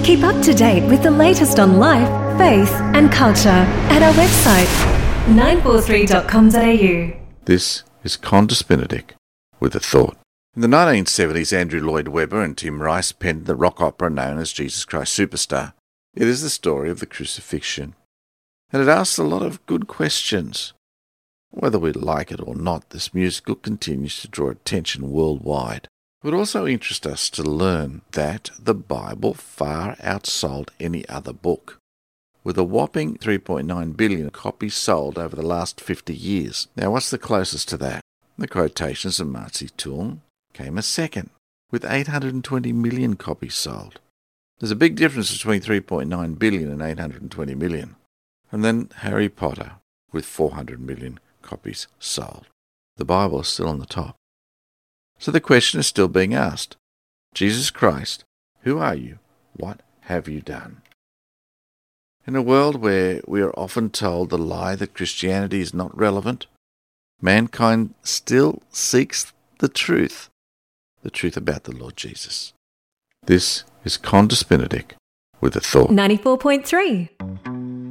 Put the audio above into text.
Keep up to date with the latest on life, faith and culture at our website 943.com.au. This is Qantas Benedict with a thought. In the 1970s, Andrew Lloyd Webber and Tim Rice penned the rock opera known as Jesus Christ Superstar. It is the story of the crucifixion, and it asks a lot of good questions. Whether we like it or not, this musical continues to draw attention worldwide. It would also interest us to learn that the Bible far outsold any other book, with a whopping 3.9 billion copies sold over the last 50 years. Now, what's the closest to that? The Quotations of Mao Zedong came a second, with 820 million copies sold. There's a big difference between 3.9 billion and 820 million. And then Harry Potter, with 400 million copies sold. The Bible is still on the top. So the question is still being asked. Jesus Christ, who are you? What have you done? In a world where we are often told the lie that Christianity is not relevant, mankind still seeks the truth about the Lord Jesus. This is Qantas Benedict with a thought. 94.3.